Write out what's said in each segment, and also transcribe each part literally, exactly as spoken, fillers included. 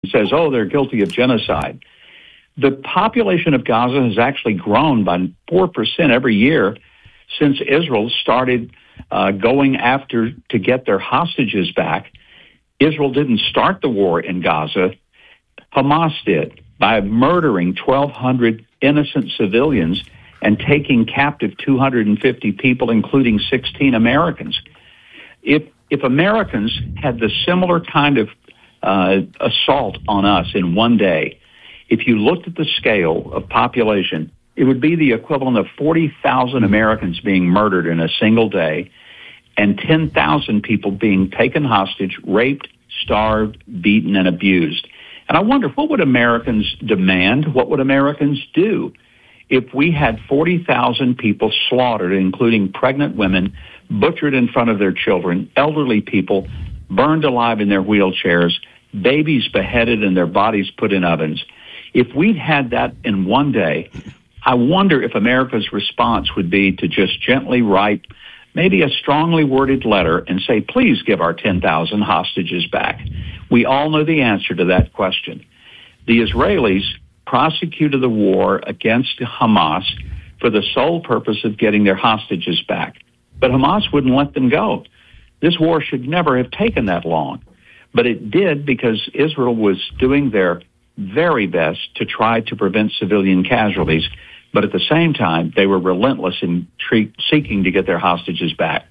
says, oh, they're guilty of genocide. The population of Gaza has actually grown by four percent every year since Israel started uh, going after to get their hostages back. Israel didn't start the war in Gaza. Hamas did by murdering twelve hundred innocent civilians and taking captive two hundred fifty people, including sixteen Americans. If if Americans had the similar kind of uh, assault on us in one day, if you looked at the scale of population, it would be the equivalent of forty thousand Americans being murdered in a single day and ten thousand people being taken hostage, raped, starved, beaten, and abused. And I wonder, what would Americans demand? What would Americans do if we had forty thousand people slaughtered, including pregnant women, butchered in front of their children, elderly people burned alive in their wheelchairs, babies beheaded and their bodies put in ovens? If we'd had that in one day, I wonder if America's response would be to just gently write maybe a strongly worded letter and say, please give our ten thousand hostages back. We all know the answer to that question. The Israelis prosecuted the war against Hamas for the sole purpose of getting their hostages back. But Hamas wouldn't let them go. This war should never have taken that long. But it did because Israel was doing their very best to try to prevent civilian casualties. But at the same time, they were relentless in treat, seeking to get their hostages back.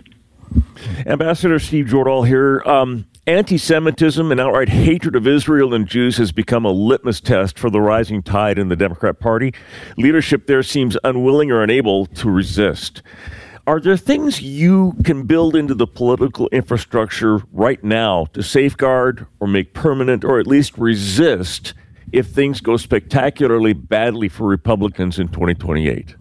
Ambassador Steve Jordahl here. Um, anti-Semitism and outright hatred of Israel and Jews has become a litmus test for the rising tide in the Democrat Party. Leadership there seems unwilling or unable to resist. Are there things you can build into the political infrastructure right now to safeguard or make permanent or at least resist if things go spectacularly badly for Republicans in twenty twenty-eight?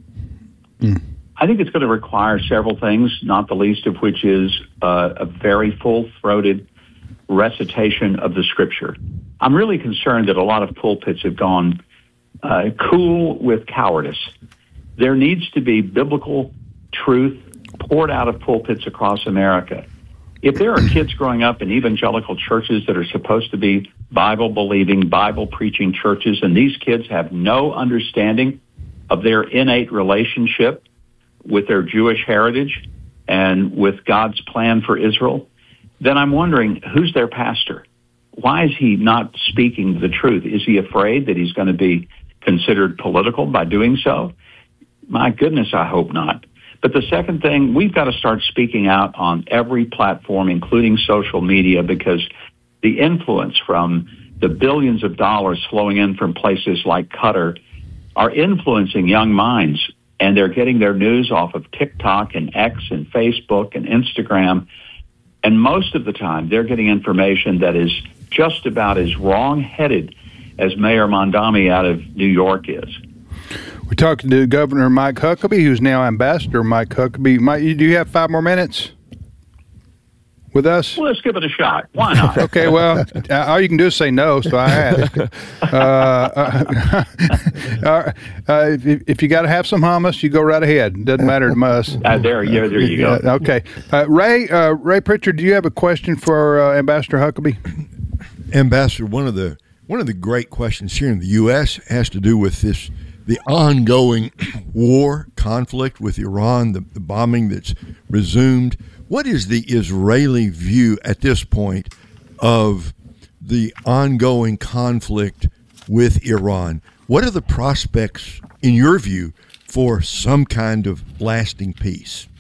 Mm. I think it's going to require several things, not the least of which is uh, a very full-throated recitation of the Scripture. I'm really concerned that a lot of pulpits have gone uh, cool with cowardice. There needs to be biblical truth poured out of pulpits across America. If there are kids growing up in evangelical churches that are supposed to be Bible-believing, Bible-preaching churches, and these kids have no understanding of their innate relationship with their Jewish heritage and with God's plan for Israel, then I'm wondering, who's their pastor? Why is he not speaking the truth? Is he afraid that he's going to be considered political by doing so? My goodness, I hope not. But the second thing, we've got to start speaking out on every platform, including social media, because the influence from the billions of dollars flowing in from places like Qatar are influencing young minds, and they're getting their news off of TikTok and X and Facebook and Instagram. And most of the time, they're getting information that is just about as wrong-headed as Mayor Mondami out of New York is. We're talking to Governor Mike Huckabee, who's now Ambassador Mike Huckabee. Mike, do you have five more minutes with us? Well, let's give it a shot. Why not? Okay, well, all you can do is say no, so I ask. uh, uh, uh, if, if you got to have some hummus, you go right ahead. Doesn't matter to us. Uh, there, yeah, there you go. Uh, okay. Uh, Ray, uh, Ray Pritchard, do you have a question for uh, Ambassador Huckabee? Ambassador, one of the one of the great questions here in the U S has to do with this, the ongoing war, conflict with Iran, the, the bombing that's resumed. What is the Israeli view at this point of the ongoing conflict with Iran? What are the prospects, in your view, for some kind of lasting peace?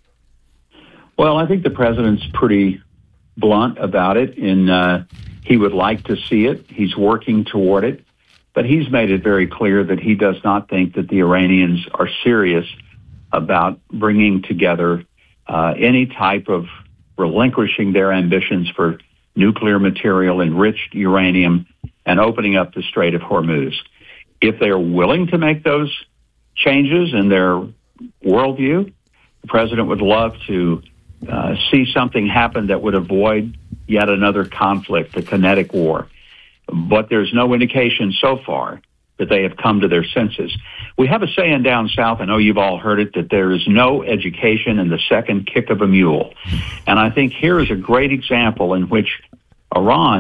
Well, I think the president's pretty blunt about it, and uh, he would like to see it. He's working toward it. But he's made it very clear that he does not think that the Iranians are serious about bringing together uh, any type of relinquishing their ambitions for nuclear material, enriched uranium, and opening up the Strait of Hormuz. If they are willing to make those changes in their worldview, the president would love to uh, see something happen that would avoid yet another conflict, a kinetic war. But there's no indication so far that they have come to their senses. We have a saying down south, I know you've all heard it, that there is no education in the second kick of a mule. And I think here is a great example in which Iran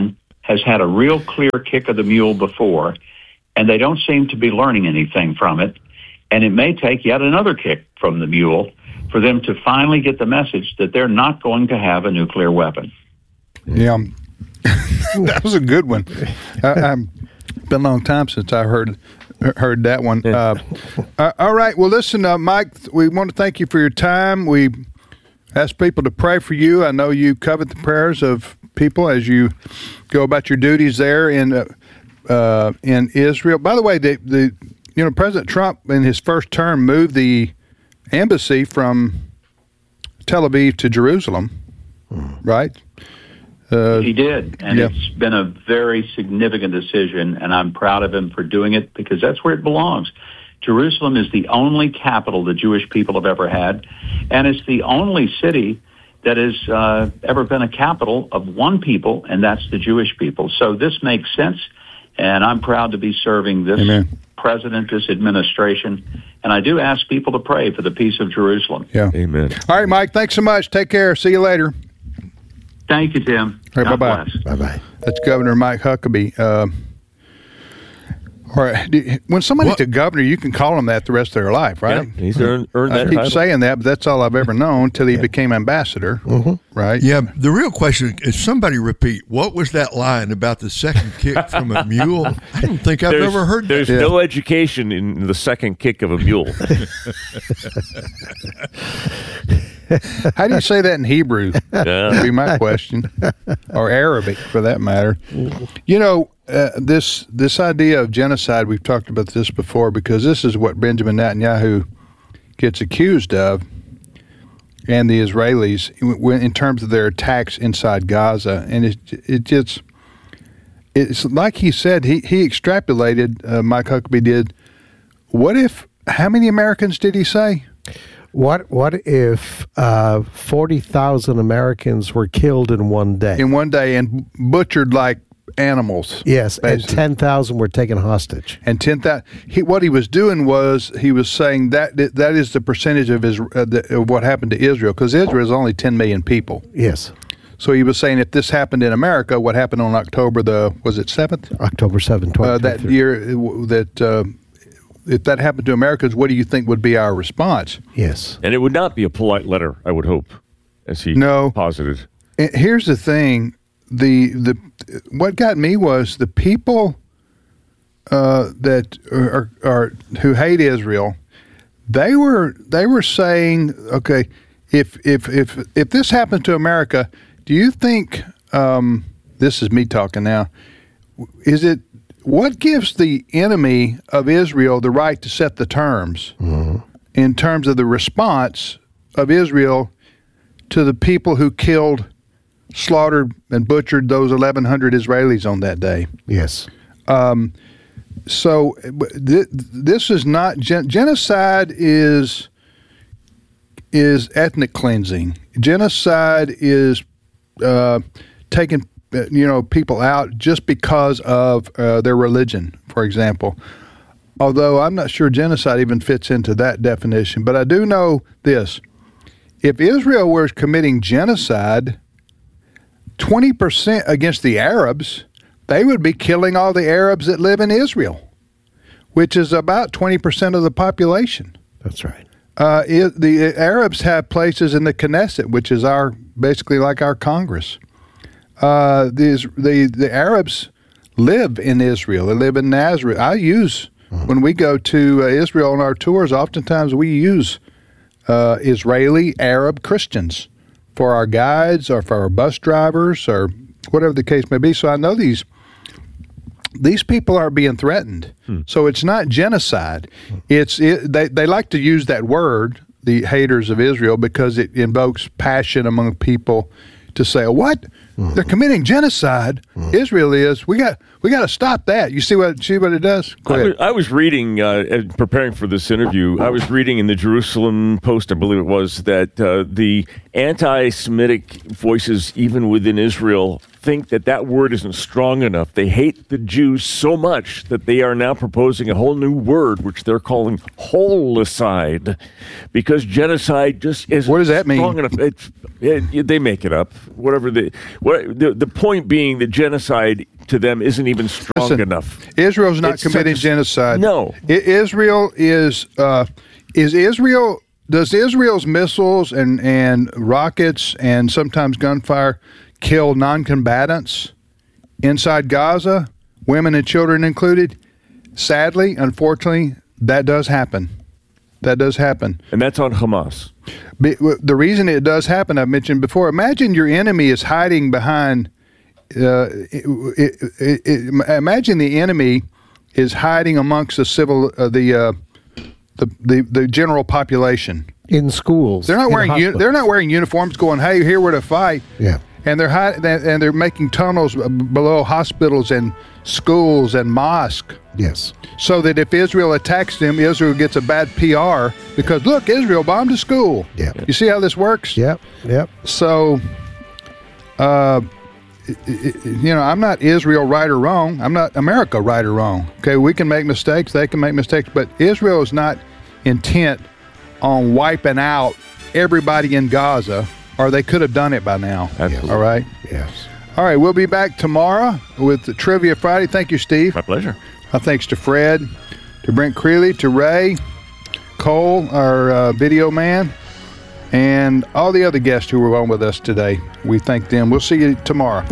has had a real clear kick of the mule before, and they don't seem to be learning anything from it. And it may take yet another kick from the mule for them to finally get the message that they're not going to have a nuclear weapon. Yeah, that was a good one. I, I've been a long time since I heard heard that one. Uh, uh, all right, well, listen, uh, Mike, we want to thank you for your time. We ask people to pray for you. I know you covet the prayers of people as you go about your duties there in uh, uh, in Israel. By the way, the the you know President Trump in his first term moved the embassy from Tel Aviv to Jerusalem, right? Uh, he did, and yeah. It's been a very significant decision, and I'm proud of him for doing it because that's where it belongs. Jerusalem is the only capital the Jewish people have ever had, and it's the only city that has uh, ever been a capital of one people, and that's the Jewish people. So this makes sense, and I'm proud to be serving this Amen. president, this administration, and I do ask people to pray for the peace of Jerusalem. Yeah. Amen. All right, Mike, thanks so much. Take care. See you later. Thank you, Tim. All right, God bye-bye. bless. Bye-bye. That's Governor Mike Huckabee. Uh, all right. Do- When somebody's What- a governor, you can call him that the rest of their life, right? Yeah, he's earned, earned I that keep title. saying that, but that's all I've ever known until he became ambassador, right? Yeah, the real question is somebody repeat, what was that line about the second kick from a mule? I don't think I've There's, ever heard that. there's no education in the second kick of a mule. How do you say that in Hebrew? Yeah. Would be my question, or Arabic for that matter. You know, uh, this this idea of genocide. We've talked about this before because this is what Benjamin Netanyahu gets accused of, and the Israelis in, in terms of their attacks inside Gaza, and it it just it's like he said. He he extrapolated. Uh, Mike Huckabee did. What if? How many Americans did he say? What what if uh, forty thousand Americans were killed in one day? In one day and butchered like animals. Yes, and basically. ten thousand were taken hostage. And ten thousand. He, what he was doing was he was saying that that is the percentage of his uh, the, of what happened to Israel, because Israel is only ten million people. Yes. So he was saying if this happened in America, what happened on October the was it seventh? October seventh, Uh, twenty that year uh, that uh, if that happened to Americans, what do you think would be our response? Yes. And it would not be a polite letter, I would hope, as he No. posited. And here's the thing: the the what got me was the people uh, that are, are who hate Israel. They were they were saying, okay, if if if if this happened to America, do you think um, this is me talking now? Is it what gives the enemy of Israel the right to set the terms Mm-hmm. in terms of the response of Israel to the people who killed, slaughtered, and butchered those eleven hundred Israelis on that day? Yes. Um, so th- this is not gen- genocide is is ethnic cleansing. Genocide is uh, taking uh, you know people out just because of uh, their religion, for example. Although I'm not sure genocide even fits into that definition, but I do know this: if Israel were committing genocide, twenty percent against the Arabs, they would be killing all the Arabs that live in Israel, which is about twenty percent of the population. That's right. Uh, it, the Arabs have places in the Knesset, which is our basically like our Congress. Uh, these, the the Arabs live in Israel. They live in Nazareth. I use mm-hmm. when we go to uh, Israel on our tours. Oftentimes we use uh, Israeli Arab Christians for our guides or for our bus drivers or whatever the case may be. So I know these these people are being threatened. Hmm. So it's not genocide. It's it, they they like to use that word, the haters of Israel, because it invokes passion among people to say, "What? Mm-hmm. They're committing genocide? Mm-hmm. Israel is. We got we got to stop that." You see what see what it does? Go I ahead. was, I was reading, uh, and preparing for this interview, I was reading in the Jerusalem Post, I believe it was, that uh, the anti-Semitic voices, even within Israel, think that that word isn't strong enough. They hate the Jews so much that they are now proposing a whole new word, which they're calling holicide, because genocide just isn't what does that strong mean? enough. It's, it, they make it up. Whatever the, what, the the point being that genocide to them isn't even strong Listen, enough. Israel's not It's committing such a- genocide. No. I- Israel is uh, is Israel. Does Israel's missiles and, and rockets and sometimes gunfire kill non-combatants inside Gaza, women and children included? Sadly, unfortunately, that does happen. That does happen. And that's on Hamas. But the reason it does happen, I mentioned before, imagine your enemy is hiding behind, uh, it, it, it, it, imagine the enemy is hiding amongst the civil, uh, the, uh, the, the, the general population. In schools. They're not in wearing u- hospitals. they're not wearing uniforms going, hey, here we're to fight. Yeah. And they're hide- and they're making tunnels below hospitals and schools and mosques. Yes. So that if Israel attacks them, Israel gets a bad P R because, look, Israel bombed a school. Yeah. You see how this works? Yep. Yep. So, uh, it- it- you know, I'm not Israel right or wrong. I'm not America right or wrong. Okay, we can make mistakes. They can make mistakes. But Israel is not intent on wiping out everybody in Gaza, or they could have done it by now. Absolutely. All right? Yes. All right, we'll be back tomorrow with the Trivia Friday. Thank you, Steve. My pleasure. Uh, thanks to Fred, to Brent Creeley, to Ray, Cole, our uh, video man, and all the other guests who were on with us today. We thank them. We'll see you tomorrow.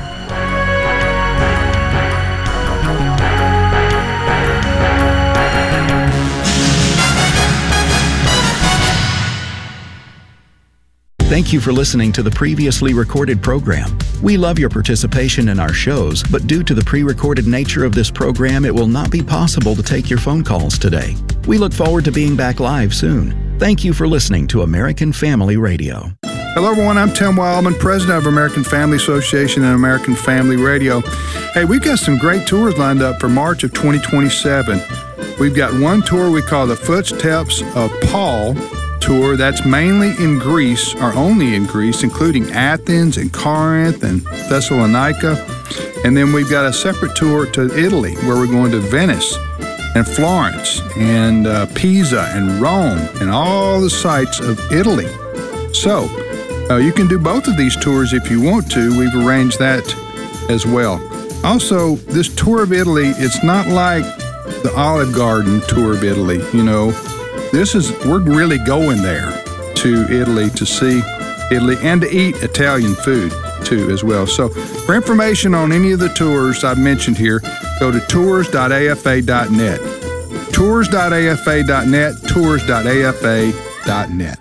Thank you for listening to the previously recorded program. We love your participation in our shows, but due to the pre-recorded nature of this program, it will not be possible to take your phone calls today. We look forward to being back live soon. Thank you for listening to American Family Radio. Hello, everyone. I'm Tim Wildman, president of American Family Association and American Family Radio. Hey, we've got some great tours lined up for March of twenty twenty-seven. We've got one tour we call the Footsteps of Paul tour. That's mainly in Greece, or only in Greece, including Athens and Corinth and Thessalonica. And then we've got a separate tour to Italy, where we're going to Venice and Florence and uh, Pisa and Rome and all the sites of Italy. So uh, you can do both of these tours if you want to. We've arranged that as well. Also, this tour of Italy, it's not like the Olive Garden tour of Italy, you know. This is, we're really going there to Italy to see Italy and to eat Italian food too as well. So for information on any of the tours I've mentioned here, go to tours dot a f a dot net. tours dot a f a dot net, tours dot a f a dot net.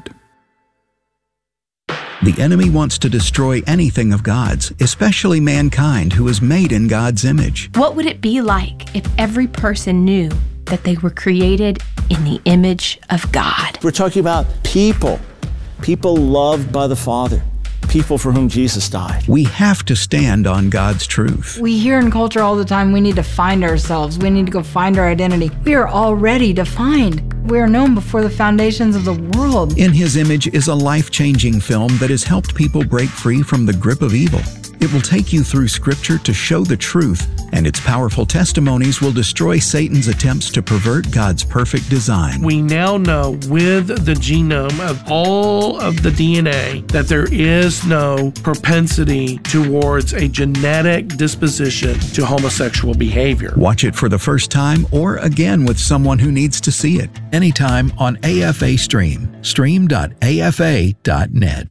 The enemy wants to destroy anything of God's, especially mankind who is made in God's image. What would it be like if every person knew that they were created in the image of God? We're talking about people, people loved by the Father, people for whom Jesus died. We have to stand on God's truth. We hear in culture all the time, we need to find ourselves. We need to go find our identity. We are already defined. We are known before the foundations of the world. In His Image is a life-changing film that has helped people break free from the grip of evil. It will take you through Scripture to show the truth, and its powerful testimonies will destroy Satan's attempts to pervert God's perfect design. We now know with the genome of all of the D N A that there is no propensity towards a genetic disposition to homosexual behavior. Watch it for the first time or again with someone who needs to see it anytime on A F A Stream. stream dot a f a dot net.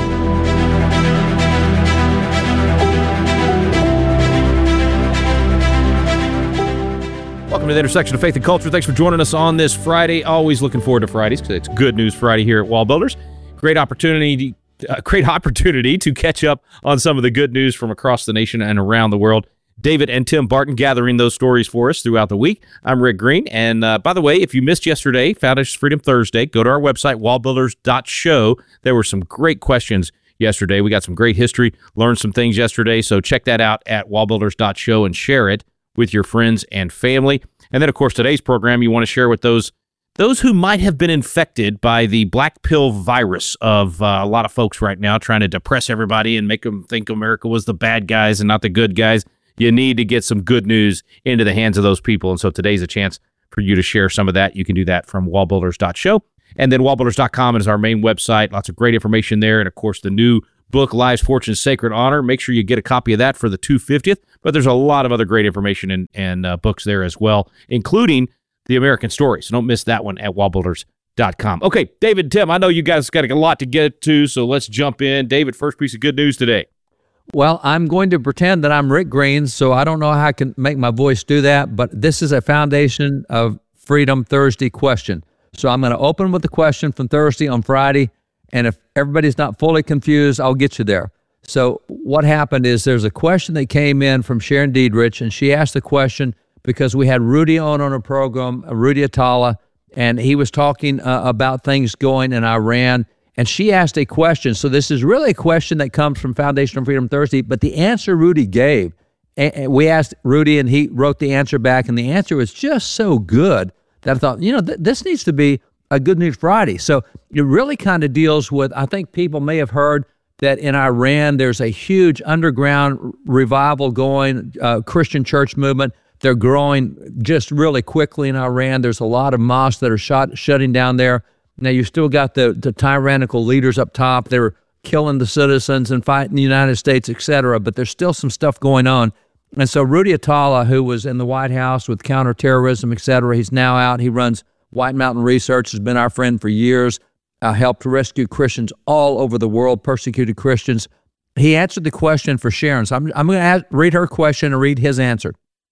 Welcome to the intersection of faith and culture. Thanks for joining us on this Friday. Always looking forward to Fridays because it's Good News Friday here at Wall Builders. Great opportunity, uh, great opportunity to catch up on some of the good news from across the nation and around the world. David and Tim Barton gathering those stories for us throughout the week. I'm Rick Green. And uh, by the way, if you missed yesterday, Foundation Freedom Thursday, go to our website, wall builders dot show. There were some great questions yesterday. We got some great history, learned some things yesterday. So check that out at wall builders dot show and share it with your friends and family. And then, of course, today's program, you want to share with those those who might have been infected by the black pill virus of uh, a lot of folks right now trying to depress everybody and make them think America was the bad guys and not the good guys. You need to get some good news into the hands of those people. And so today's a chance for you to share some of that. You can do that from wall builders dot show. And then wall builders dot com is our main website. Lots of great information there. And, of course, the new book, Lives, Fortunes, Sacred Honor. Make sure you get a copy of that for the two hundred fiftieth. But there's a lot of other great information and, and uh, books there as well, including The American Story. So don't miss that one at wall builders dot com. Okay, David and Tim, I know you guys got a lot to get to, so let's jump in. David, first piece of good news today. Well, I'm going to pretend that I'm Rick Green, so I don't know how I can make my voice do that, but this is a Foundation of Freedom Thursday question. So I'm going to open with the question from Thursday on Friday, and if everybody's not fully confused, I'll get you there. So what happened is there's a question that came in from Sharon Diedrich, and she asked the question because we had Rudy on on a program, Rudy Atala, and he was talking uh, about things going in Iran. And she asked a question. So this is really a question that comes from Foundation of Freedom Thursday, but the answer Rudy gave, and we asked Rudy and he wrote the answer back, and the answer was just so good that I thought, you know, th- this needs to be a Good News Friday. So it really kind of deals with, I think people may have heard that in Iran, there's a huge underground revival going, uh, Christian church movement. They're growing just really quickly in Iran. There's a lot of mosques that are shut, shutting down there. Now, you still got the, the tyrannical leaders up top. They're killing the citizens and fighting the United States, et cetera, but there's still some stuff going on. And so Rudy Atala, who was in the White House with counterterrorism, et cetera, he's now out. He runs White Mountain Research, has been our friend for years, uh, helped rescue Christians all over the world, persecuted Christians. He answered the question for Sharon. So I'm, I'm going to ask, read her question and read his answer.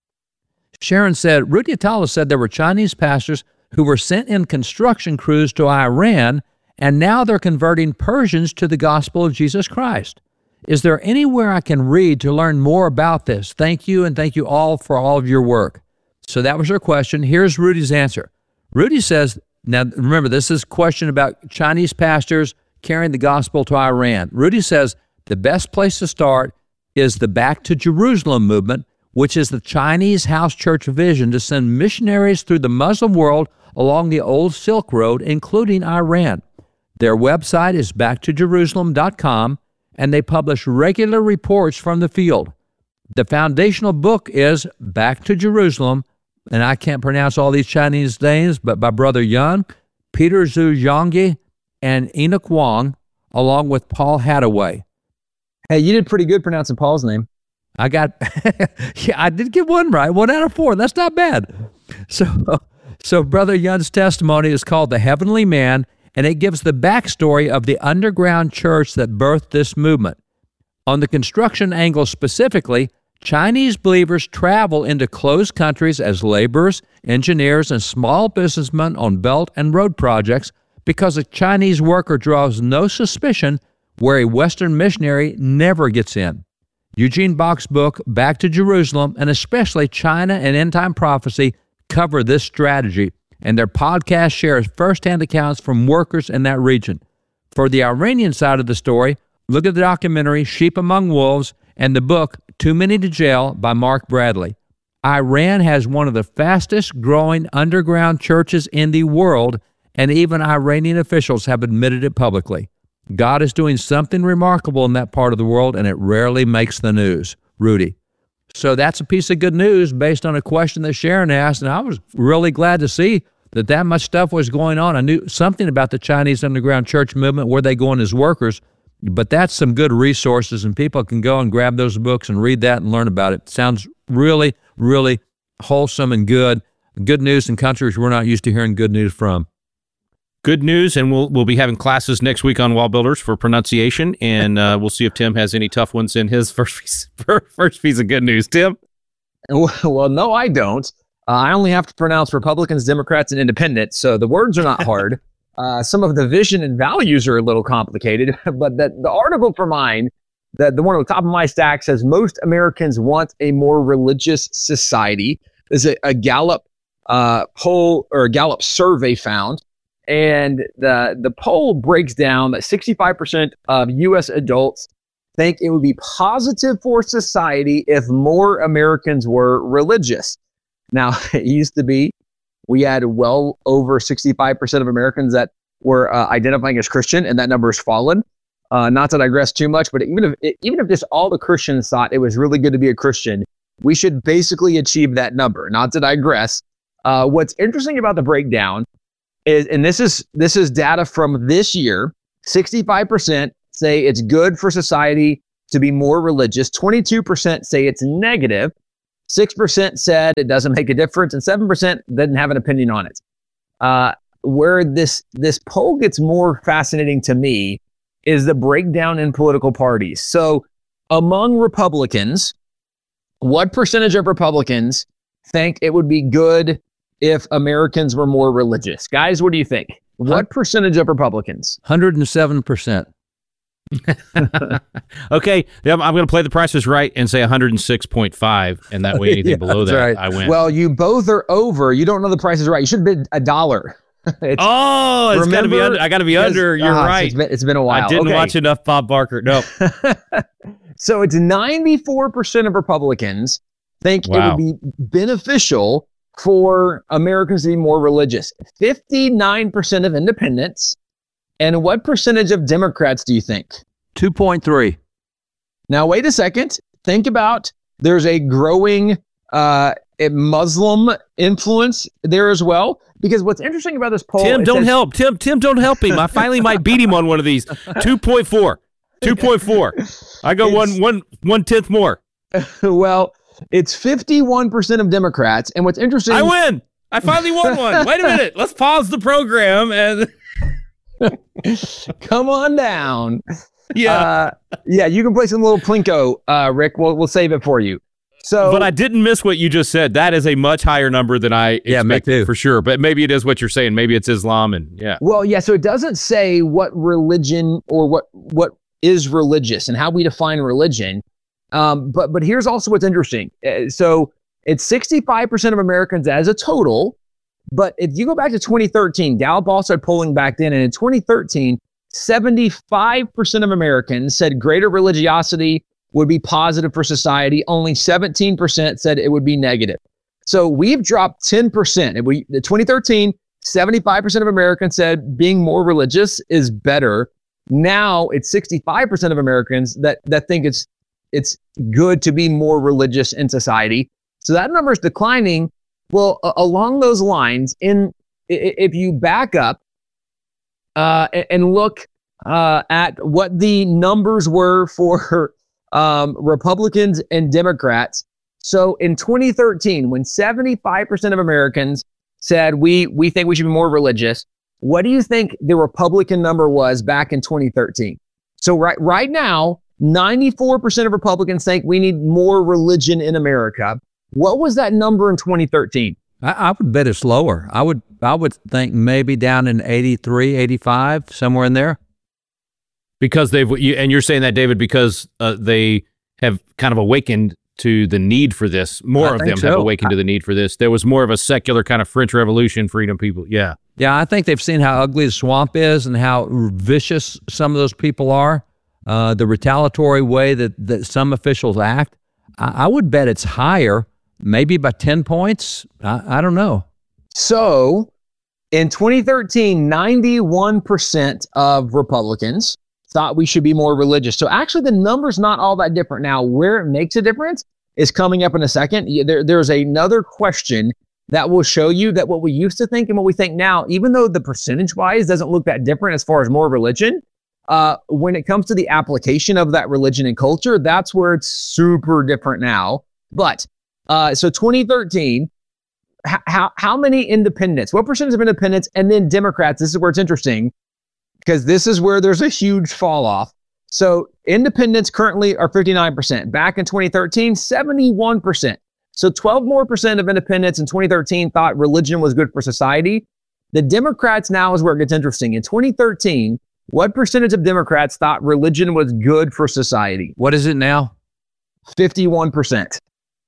Sharon said, Rudy Atala said there were Chinese pastors who were sent in construction crews to Iran, and now they're converting Persians to the gospel of Jesus Christ. Is there anywhere I can read to learn more about this? Thank you, and thank you all for all of your work. So that was her question. Here's Rudy's answer. Rudy says, now remember, this is a question about Chinese pastors carrying the gospel to Iran. Rudy says, the best place to start is the Back to Jerusalem movement, which is the Chinese house church vision to send missionaries through the Muslim world along the old Silk Road, including Iran. Their website is back to jerusalem dot com, and they publish regular reports from the field. The foundational book is Back to Jerusalem, and I can't pronounce all these Chinese names, but by Brother Yun, Peter Zhu Zhongyi, and Enoch Wong, along with Paul Hadaway. Hey, you did pretty good pronouncing Paul's name. I got, yeah, I did get one right, one out of four. That's not bad. So, so Brother Yun's testimony is called The Heavenly Man, and it gives the backstory of the underground church that birthed this movement. On the construction angle specifically, Chinese believers travel into closed countries as laborers, engineers, and small businessmen on belt and road projects because a Chinese worker draws no suspicion where a Western missionary never gets in. Eugene Bach's book, Back to Jerusalem, and especially China and End Time Prophecy, cover this strategy, and their podcast shares firsthand accounts from workers in that region. For the Iranian side of the story, look at the documentary Sheep Among Wolves and the book Too Many to Jail by Mark Bradley. Iran has one of the fastest growing underground churches in the world, and even Iranian officials have admitted it publicly. God is doing something remarkable in that part of the world, and it rarely makes the news. Rudy. So that's a piece of good news based on a question that Sharon asked, and I was really glad to see that that much stuff was going on. I knew something about the Chinese underground church movement, where they go in as workers, but that's some good resources, and people can go and grab those books and read that and learn about it. Sounds really, really wholesome and good. Good news in countries we're not used to hearing good news from. Good news, and we'll we'll be having classes next week on Wall Builders for pronunciation, and uh, we'll see if Tim has any tough ones in his first piece, first piece of good news. Tim? Well, no, I don't. Uh, I only have to pronounce Republicans, Democrats, and Independents, so the words are not hard. uh, some of the vision and values are a little complicated, but that the article for mine, that the one on the top of my stack says most Americans want a more religious society. There's a, a Gallup uh, poll or a Gallup survey found. And the the poll breaks down that sixty-five percent of U S adults think it would be positive for society if more Americans were religious. Now, it used to be We had well over sixty-five percent of Americans that were uh, identifying as Christian, and that number has fallen. Uh, not to digress too much, but even if even if just all the Christians thought it was really good to be a Christian, we should basically achieve that number. Not to digress. Uh, what's interesting about the breakdown is, and this is this is data from this year, sixty-five percent say it's good for society to be more religious. twenty-two percent say it's negative. six percent said it doesn't make a difference, and seven percent didn't have an opinion on it. Uh, where this this poll gets more fascinating to me is the breakdown in political parties. So among Republicans, what percentage of Republicans think it would be good if Americans were more religious? Guys, what do you think? What percentage of Republicans? one hundred seven percent. Okay, I'm going to play The Price is Right and say one hundred six point five, and that way anything Yeah, below that, right. I win. Well, you both are over. You don't know The Price is Right. You should bid a dollar. It's, oh, it's got to be under. I got to be because- under. You're ah, right. It's been, it's been a while. I didn't Okay. watch enough Bob Barker. No. So it's ninety-four percent of Republicans think Wow. it would be beneficial for Americans to be more religious. fifty-nine percent of independents. And what percentage of Democrats do you think? two point three. Now, wait a second. Think about there's a growing uh, a Muslim influence there as well. Because what's interesting about this poll... Tim, it don't says- help. Tim, Tim, don't help him. I finally might beat him on one of these. two point four. two point four. I go one, one, one tenth more. Well, it's fifty-one percent of Democrats. And what's interesting... I win. I finally won one. Wait a minute. Let's pause the program and... Come on down. Yeah. Uh, yeah, you can play some little Plinko, uh, Rick. We'll, we'll save it for you. So, But I didn't miss what you just said. That is a much higher number than I Yeah, me expected too. for sure. But maybe it is what you're saying. Maybe it's Islam and yeah. Well, yeah, so it doesn't say what religion or what what is religious and how we define religion. Um, but but here's also what's interesting. Uh, so it's sixty-five percent of Americans as a total. But if you go back to twenty thirteen, Gallup also had polling back then, and in twenty thirteen, seventy-five percent of Americans said greater religiosity would be positive for society. Only seventeen percent said it would be negative. So we've dropped ten percent. And we, in twenty thirteen, seventy-five percent of Americans said being more religious is better. Now it's sixty-five percent of Americans that, that think it's it's good to be more religious in society. So that number is declining. Well, uh, along those lines, in i- if you back up uh, and, and look uh, at what the numbers were for um, Republicans and Democrats. So in twenty thirteen, when seventy-five percent of Americans said we we think we should be more religious, what do you think the Republican number was back in twenty thirteen? So right right now, ninety-four percent of Republicans think we need more religion in America. What was that number in twenty thirteen? I, I would bet it's lower. I would I would think maybe down in eighty-three, eighty-five, somewhere in there. Because they've, you, and you're saying that, David, because uh, they have kind of awakened to the need for this. More I of think them so. have awakened to the need for this. There was more of a secular kind of French Revolution, freedom people. Yeah. Yeah, I think they've seen how ugly the swamp is and how vicious some of those people are, uh, the retaliatory way that, that some officials act. I, I would bet it's higher, maybe by ten points. I, I don't know. So in twenty thirteen, ninety-one percent of Republicans thought we should be more religious. So actually the number's not all that different. Now, where it makes a difference is coming up in a second. Yeah, There, there's another question that will show you that what we used to think and what we think now, even though the percentage-wise doesn't look that different as far as more religion, uh, when it comes to the application of that religion and culture, that's where it's super different now. But uh, so twenty thirteen, h- how how many independents? What percentage of independents and then Democrats? This is where it's interesting because this is where there's a huge fall off. So independents currently are fifty-nine percent. Back in twenty thirteen, seventy-one percent. So twelve more percent of independents in twenty thirteen thought religion was good for society. The Democrats now is where it gets interesting. In twenty thirteen, what percentage of Democrats thought religion was good for society? What is it now? fifty-one percent.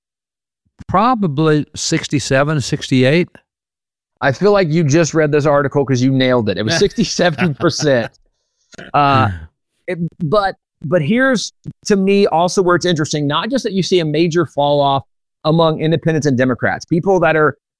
Probably sixty-seven, sixty-eight. I feel like you just read this article because you nailed it. It was sixty-seven percent. Uh, it, but but here's, to me, also where it's interesting, not just that you see a major fall off among independents and Democrats, people that are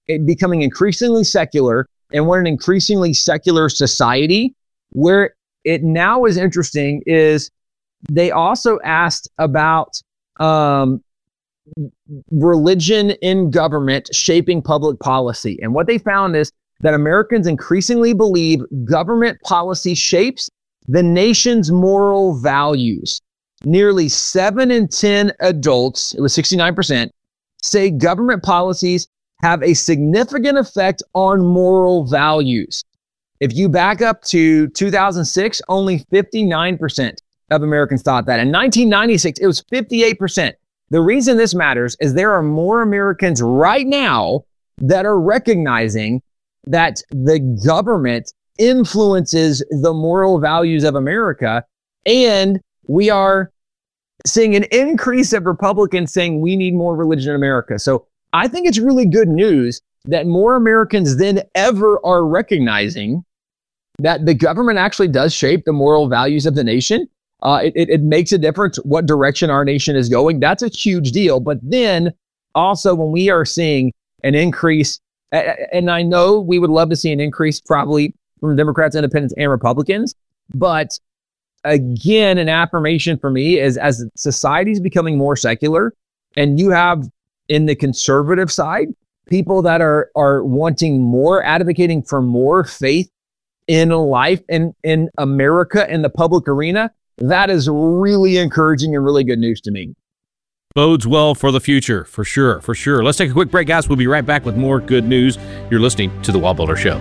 it becoming increasingly secular, and we're an increasingly secular society. Where it now is interesting is they also asked about um, religion in government shaping public policy. And what they found is that Americans increasingly believe government policy shapes the nation's moral values. Nearly seven in ten adults, it was sixty-nine percent, say government policies have a significant effect on moral values. If you back up to two thousand six, only fifty-nine percent of Americans thought that. In nineteen ninety-six, it was fifty-eight percent. The reason this matters is there are more Americans right now that are recognizing that the government influences the moral values of America, and we are seeing an increase of Republicans saying we need more religion in America. So I think it's really good news that more Americans than ever are recognizing that the government actually does shape the moral values of the nation. Uh, it, it, it makes a difference what direction our nation is going. That's a huge deal. But then also when we are seeing an increase, and I know we would love to see an increase probably from Democrats, Independents, and Republicans, but again, an affirmation for me is as society is becoming more secular, and you have in the conservative side, people that are are wanting more, advocating for more faith in life in, in America, in the public arena, that is really encouraging and really good news to me. Bodes well for the future, for sure, for sure. Let's take a quick break, guys. We'll be right back with more good news. You're listening to The Wall Builder Show.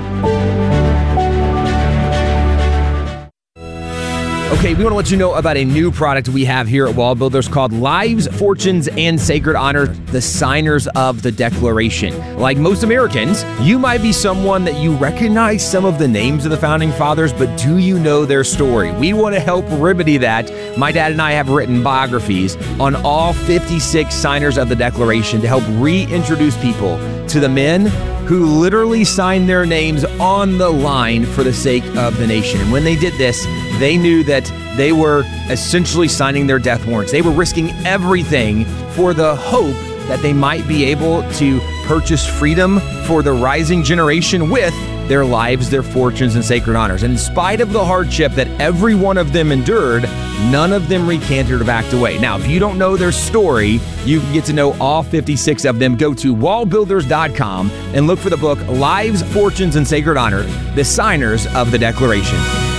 Okay, we want to let you know about a new product we have here at Wall Builders called Lives, Fortunes, and Sacred Honor, the Signers of the Declaration. Like most Americans, you might be someone that you recognize some of the names of the Founding Fathers, but do you know their story? We want to help remedy that. My dad and I have written biographies on all fifty-six signers of the Declaration to help reintroduce people to the men who literally signed their names on the line for the sake of the nation. And when they did this, they knew that they were essentially signing their death warrants. They were risking everything for the hope that they might be able to purchase freedom for the rising generation with their lives, their fortunes, and sacred honors. And in spite of the hardship that every one of them endured, none of them recanted or backed away. Now, if you don't know their story, you can get to know all fifty-six of them. Go to wall builders dot com and look for the book, Lives, Fortunes, and Sacred Honor, the Signers of the Declaration.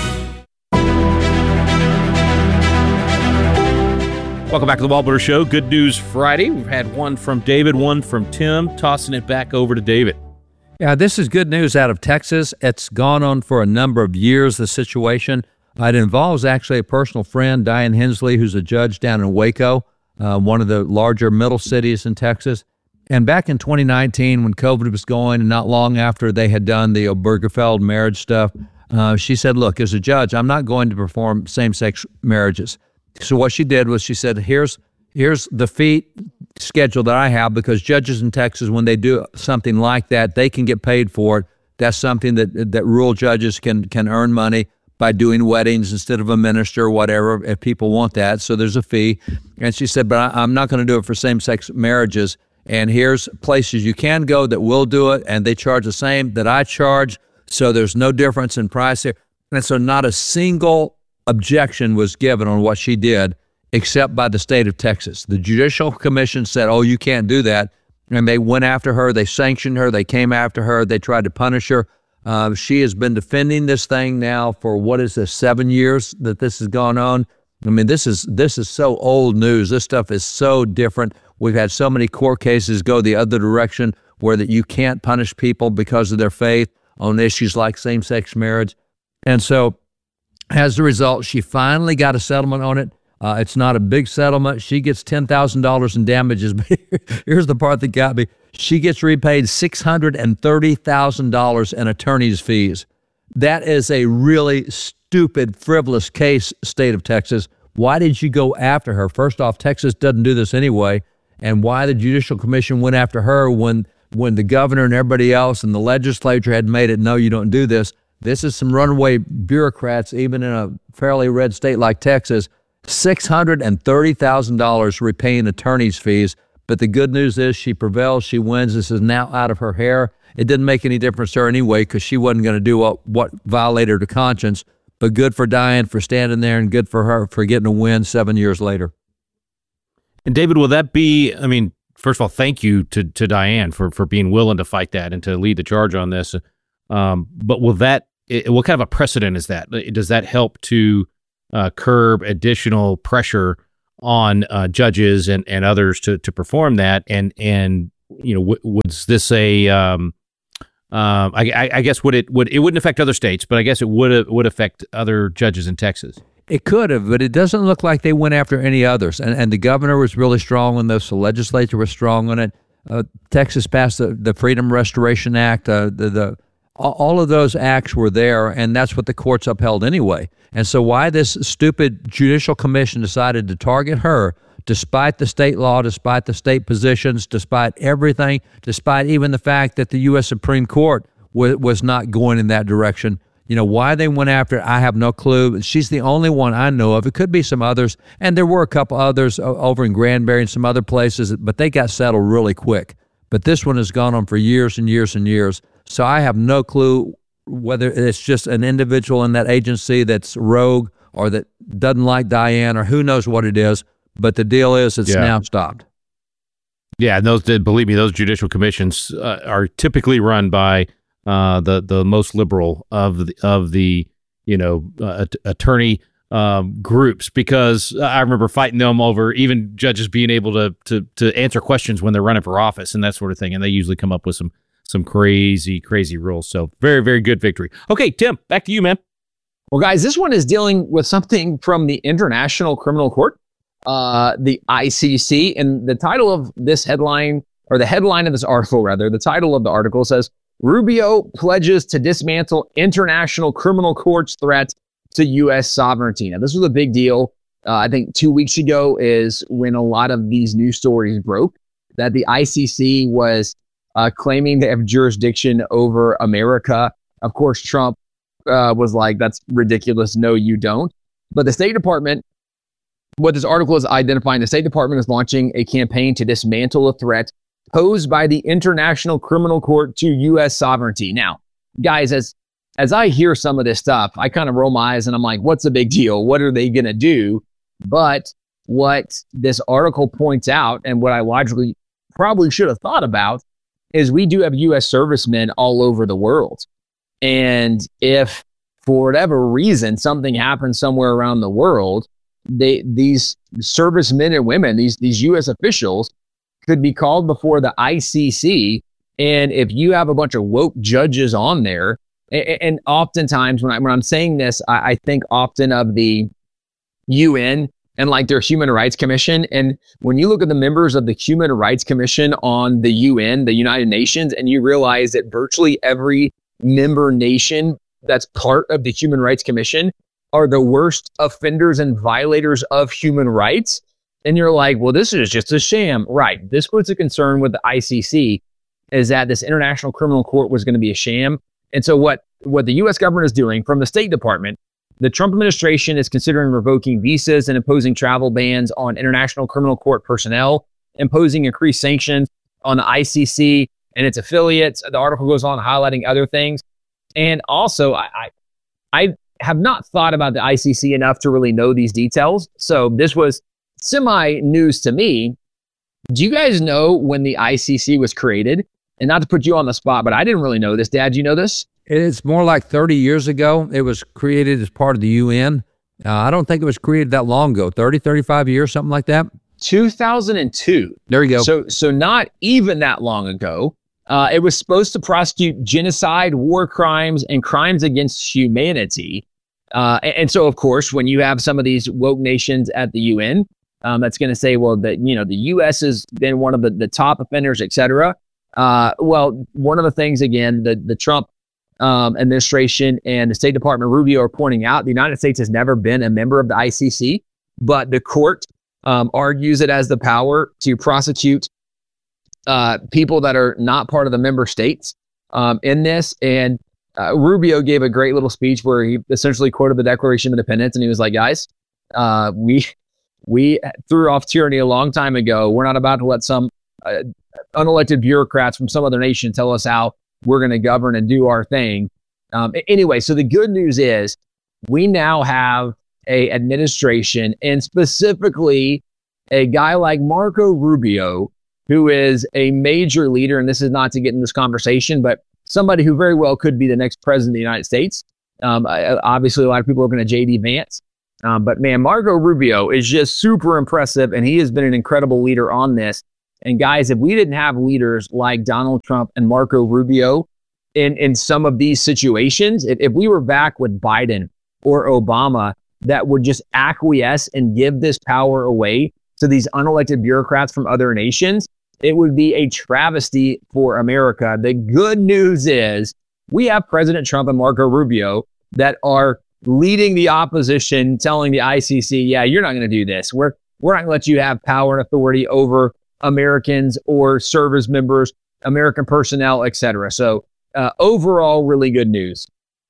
Welcome back to the Wall Builder Show. Good News Friday. We've had one from David, one from Tim. Tossing it back over to David. Yeah, this is good news out of Texas. It's gone on for a number of years, the situation. It involves actually a personal friend, Diane Hensley, who's a judge down in Waco, uh, one of the larger middle cities in Texas. And back in twenty nineteen, when COVID was going, and not long after they had done the Obergefell marriage stuff, uh, she said, look, as a judge, I'm not going to perform same-sex marriages. So what she did was she said, here's here's the fee schedule that I have, because judges in Texas, when they do something like that, they can get paid for it. That's something that that rural judges can can earn money by doing weddings instead of a minister or whatever, if people want that. So there's a fee. And she said, but I, I'm not going to do it for same-sex marriages. And here's places you can go that will do it, and they charge the same that I charge, so there's no difference in price here. And so not a single objection was given on what she did, except by the state of Texas. The Judicial Commission said, oh, you can't do that. And they went after her. They sanctioned her. They came after her. They tried to punish her. Uh, she has been defending this thing now for, what is this, seven years that this has gone on. I mean, this is this is so old news. This stuff is so different. We've had so many court cases go the other direction where that you can't punish people because of their faith on issues like same-sex marriage. And so as a result, she finally got a settlement on it. Uh, it's not a big settlement. She gets ten thousand dollars in damages. But here's the part that got me. She gets repaid six hundred thirty thousand dollars in attorney's fees. That is a really stupid, frivolous case, state of Texas. Why did you go after her? First off, Texas doesn't do this anyway. And why the Judicial Commission went after her when, when the governor and everybody else and the legislature had made it, no, you don't do this. This is some runaway bureaucrats, even in a fairly red state like Texas, six hundred thirty thousand dollars repaying attorney's fees But the good news is she prevails, she wins. This is now out of her hair. It didn't make any difference to her anyway because she wasn't going to do what, what violated her conscience. But good for Dianne for standing there, and good for her for getting a win seven years later. And David, will that be, I mean, first of all, thank you to, to Dianne for, for being willing to fight that and to lead the charge on this. Um, but will that, it, what kind of a precedent is that? Does that help to uh, curb additional pressure on uh, judges and, and others to, to perform that? And, and you know, w- was this a, um, um, I, I, I guess would it, would, it wouldn't affect other states, but I guess it would would affect other judges in Texas. It could have, but it doesn't look like they went after any others. And, and the governor was really strong on this. The legislature was strong on it. Uh, Texas passed the, the Freedom Restoration Act. Uh, the, the all of those acts were there, and that's what the courts upheld anyway. And so why this stupid judicial commission decided to target her, despite the state law, despite the state positions, despite everything, despite even the fact that the U S Supreme Court w- was not going in that direction. You know, why they went after it, I have no clue. She's the only one I know of. It could be some others, and there were a couple others over in Granbury and some other places, but they got settled really quick. But this one has gone on for years and years and years, so I have no clue whether it's just an individual in that agency that's rogue or that doesn't like Dianne or who knows what it is, but the deal is it's yeah. now stopped. Yeah, and those, believe me, those judicial commissions uh, are typically run by Uh, the the most liberal of the of the you know uh, attorney um, groups, because I remember fighting them over even judges being able to to to answer questions when they're running for office and that sort of thing, and they usually come up with some some crazy crazy rules. So very very good victory. Okay, Tim, back to you, man. Well, guys, this one is dealing with something from the International Criminal Court, uh, the I C C, and the title of this headline, or the headline of this article rather, the title of the article says, Rubio pledges to dismantle International Criminal Court's threat to U S sovereignty. Now, this was a big deal. Uh, I think two weeks ago is when a lot of these news stories broke, that the I C C was uh, claiming to have jurisdiction over America. Of course, Trump uh, was like, that's ridiculous. No, you don't. But the State Department, what this article is identifying, the State Department is launching a campaign to dismantle a threat posed by the International Criminal Court to U S sovereignty. Now, guys, as as I hear some of this stuff, I kind of roll my eyes and I'm like, what's the big deal? What are they going to do? But what this article points out, and what I logically probably should have thought about, is we do have U S servicemen all over the world. And if for whatever reason something happens somewhere around the world, they these servicemen and women, these these U S officials, could be called before the I C C. And if you have a bunch of woke judges on there, and, and oftentimes when, I, when I'm saying this, I, I think often of the U N and like their Human Rights Commission. And when you look at the members of the Human Rights Commission on the U N, the United Nations, and you realize that virtually every member nation that's part of the Human Rights Commission are the worst offenders and violators of human rights, and you're like, well, this is just a sham. Right. This was a concern with the I C C, is that this International Criminal Court was going to be a sham. And so what, what the U S government is doing from the State Department, the Trump administration is considering revoking visas and imposing travel bans on International Criminal Court personnel, imposing increased sanctions on the I C C and its affiliates. The article goes on highlighting other things. And also, I, I, I have not thought about the I C C enough to really know these details. So this was semi-news to me. Do you guys know when the I C C was created? And not to put you on the spot, but I didn't really know this. Dad, do you know this? It's more like thirty years ago. It was created as part of the U N. Uh, I don't think it was created that long ago, thirty, thirty-five years, something like that. two thousand two. There you go. So, so not even that long ago. Uh, it was supposed to prosecute genocide, war crimes, and crimes against humanity. Uh, and, and so, of course, when you have some of these woke nations at the U N, um, that's going to say, well, that, you know, the U S has been one of the, the top offenders, et cetera. Uh, well, one of the things, again, the, the Trump um, administration and the State Department, Rubio, are pointing out, the United States has never been a member of the I C C, but the court um, argues it has the power to prosecute uh, people that are not part of the member states um, in this. And uh, Rubio gave a great little speech where he essentially quoted the Declaration of Independence, and he was like, guys, uh, we We threw off tyranny a long time ago. We're not about to let some uh, unelected bureaucrats from some other nation tell us how we're going to govern and do our thing. Um, anyway, so the good news is we now have a administration, and specifically a guy like Marco Rubio, who is a major leader, and this is not to get in this conversation, but somebody who very well could be the next president of the United States. Um, obviously, a lot of people are looking at J D Vance. Um, but man, Marco Rubio is just super impressive, and he has been an incredible leader on this. And guys, if we didn't have leaders like Donald Trump and Marco Rubio in, in some of these situations, if, if we were back with Biden or Obama that would just acquiesce and give this power away to these unelected bureaucrats from other nations, it would be a travesty for America. The good news is we have President Trump and Marco Rubio that are leading the opposition, telling the I C C, yeah, you're not going to do this. We're, we're not going to let you have power and authority over Americans or service members, American personnel, et cetera. So uh, overall, really good news.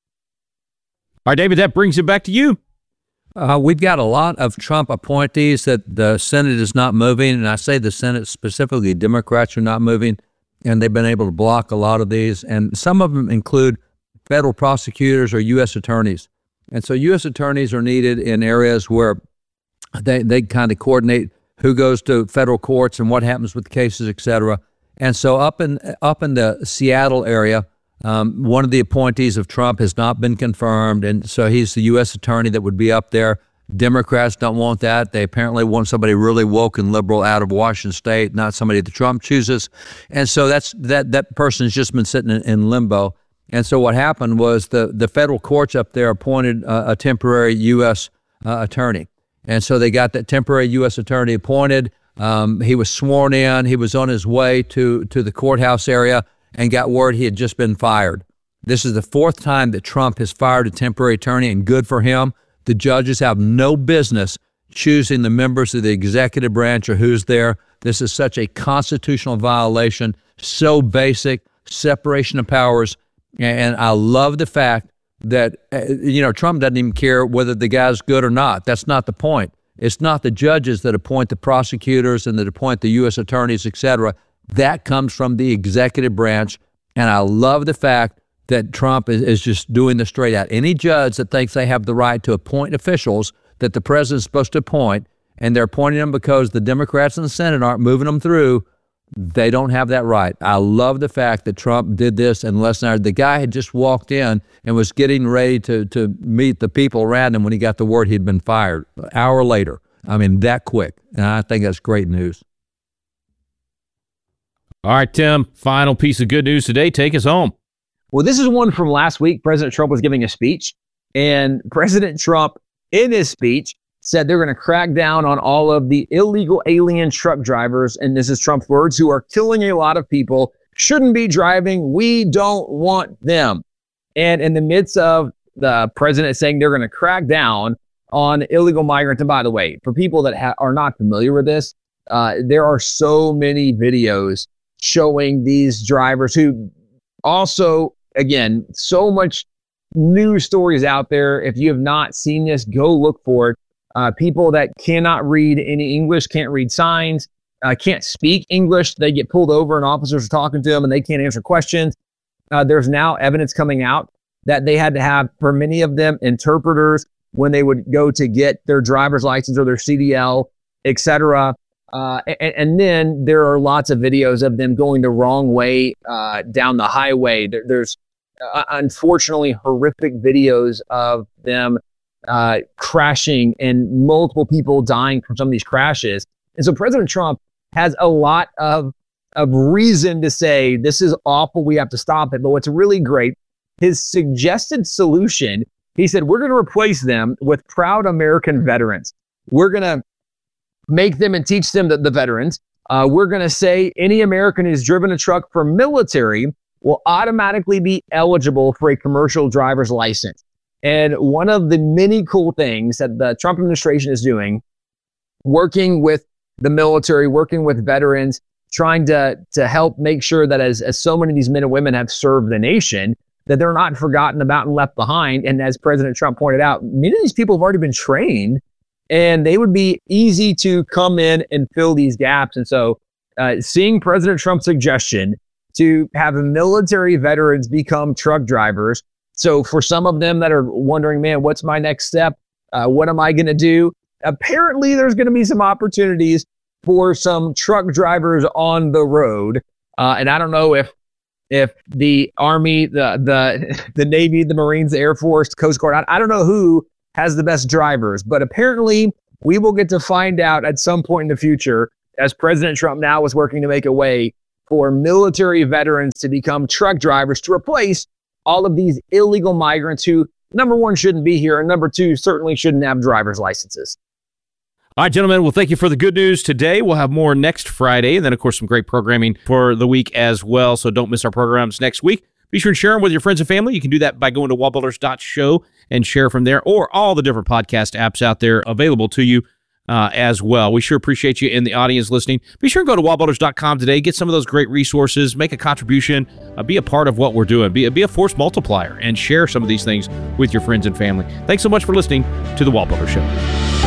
All right, David, that brings it back to you. Uh, we've got a lot of Trump appointees that the Senate is not moving, and I say the Senate specifically, Democrats are not moving, and they've been able to block a lot of these, and some of them include federal prosecutors or U S attorneys. And so U S attorneys are needed in areas where they, they kind of coordinate who goes to federal courts and what happens with cases, et cetera. And so up in, up in the Seattle area, Um, one of the appointees of Trump has not been confirmed, and so he's the U S attorney that would be up there. Democrats don't want that. They apparently want somebody really woke and liberal out of Washington State, not somebody that Trump chooses. And so that's that that person's just been sitting in, in limbo. And so what happened was the, the federal courts up there appointed uh, a temporary U S uh, attorney. And so they got that temporary U S attorney appointed. Um, he was sworn in. He was on his way to, to the courthouse area and got word he had just been fired. This is the fourth time that Trump has fired a temporary attorney, and good for him. The judges have no business choosing the members of the executive branch or who's there. This is such a constitutional violation, so basic, separation of powers. And I love the fact that, you know, Trump doesn't even care whether the guy's good or not. That's not the point. It's not the judges that appoint the prosecutors and that appoint the U S attorneys, et cetera. That comes from the executive branch, and I love the fact that Trump is, is just doing this straight out. Any judge that thinks they have the right to appoint officials that the president's supposed to appoint, and they're appointing them because the Democrats in the Senate aren't moving them through, they don't have that right. I love the fact that Trump did this in less than an hour. The guy had just walked in and was getting ready to, to meet the people around him when he got the word he'd been fired. An hour later. I mean, that quick. And I think that's great news. All right, Tim, final piece of good news today. Take us home. Well, this is one from last week. President Trump was giving a speech, and President Trump, in his speech, said they're going to crack down on all of the illegal alien truck drivers, and this is Trump's words, who are killing a lot of people, shouldn't be driving. We don't want them. And in the midst of the president saying they're going to crack down on illegal migrants, and by the way, for people that ha- are not familiar with this, uh, there are so many videos showing these drivers who also, again, so much news stories out there. If you have not seen this, go look for it. Uh, people that cannot read any English, can't read signs, uh, can't speak English. They get pulled over and officers are talking to them and they can't answer questions. Uh, there's now evidence coming out that they had to have, for many of them, interpreters when they would go to get their driver's license or their C D L, et cetera. Uh, and, and then there are lots of videos of them going the wrong way uh, down the highway. There, there's uh, unfortunately horrific videos of them uh, crashing and multiple people dying from some of these crashes. And so President Trump has a lot of, of reason to say this is awful. We have to stop it. But what's really great, his suggested solution, he said, we're going to replace them with proud American veterans. We're going to make them and teach them, the, the veterans. Uh, we're going to say any American who's driven a truck for military will automatically be eligible for a commercial driver's license. And one of the many cool things that the Trump administration is doing, working with the military, working with veterans, trying to, to help make sure that as, as so many of these men and women have served the nation, that they're not forgotten about and left behind. And as President Trump pointed out, many of these people have already been trained and they would be easy to come in and fill these gaps. And so uh, seeing President Trump's suggestion to have military veterans become truck drivers. So for some of them that are wondering, man, what's my next step? Uh, what am I going to do? Apparently, there's going to be some opportunities for some truck drivers on the road. Uh, and I don't know if if the Army, the the the Navy, the Marines, the Air Force, Coast Guard, I, I don't know who has the best drivers, but apparently we will get to find out at some point in the future as President Trump now is working to make a way for military veterans to become truck drivers to replace all of these illegal migrants who, number one, shouldn't be here, and number two, certainly shouldn't have driver's licenses. All right, gentlemen, well, thank you for the good news today. We'll have more next Friday, and then, of course, some great programming for the week as well, so don't miss our programs next week. Be sure to share them with your friends and family. You can do that by going to wall builders dot show and share from there, or all the different podcast apps out there available to you uh, as well. We sure appreciate you in the audience listening. Be sure to go to wall builders dot com today, get some of those great resources, make a contribution, uh, be a part of what we're doing, be, be a force multiplier, and share some of these things with your friends and family. Thanks so much for listening to The Wall Builder Show.